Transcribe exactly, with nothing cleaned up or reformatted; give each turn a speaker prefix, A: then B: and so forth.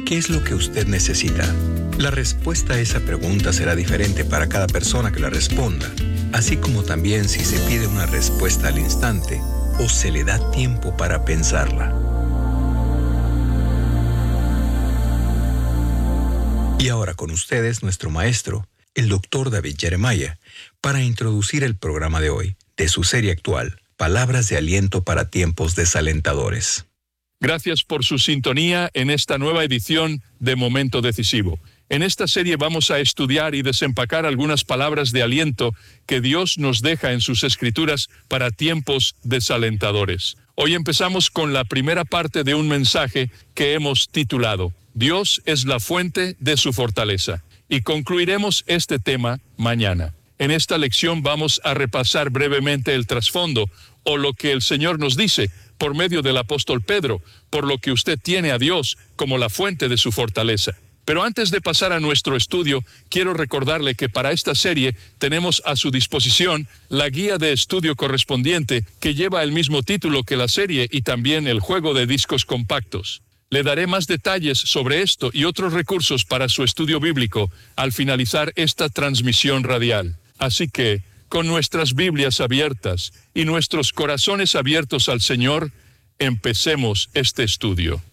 A: ¿Qué es lo que usted necesita? La respuesta a esa pregunta será diferente para cada persona que la responda, así como también si se pide una respuesta al instante o se le da tiempo para pensarla. Y ahora con ustedes nuestro maestro, el doctor David Jeremiah, para introducir el programa de hoy, de su serie actual, Palabras de Aliento para Tiempos Desalentadores.
B: Gracias por su sintonía en esta nueva edición de Momento Decisivo. En esta serie vamos a estudiar y desempacar algunas palabras de aliento que Dios nos deja en sus Escrituras para tiempos desalentadores. Hoy empezamos con la primera parte de un mensaje que hemos titulado Dios es la fuente de su fortaleza, y concluiremos este tema mañana. En esta lección vamos a repasar brevemente el trasfondo o lo que el Señor nos dice por medio del apóstol Pedro, por lo que usted tiene a Dios como la fuente de su fortaleza. Pero antes de pasar a nuestro estudio, quiero recordarle que para esta serie tenemos a su disposición la guía de estudio correspondiente que lleva el mismo título que la serie y también el juego de discos compactos. Le daré más detalles sobre esto y otros recursos para su estudio bíblico al finalizar esta transmisión radial. Así que, con nuestras Biblias abiertas y nuestros corazones abiertos al Señor, empecemos este estudio.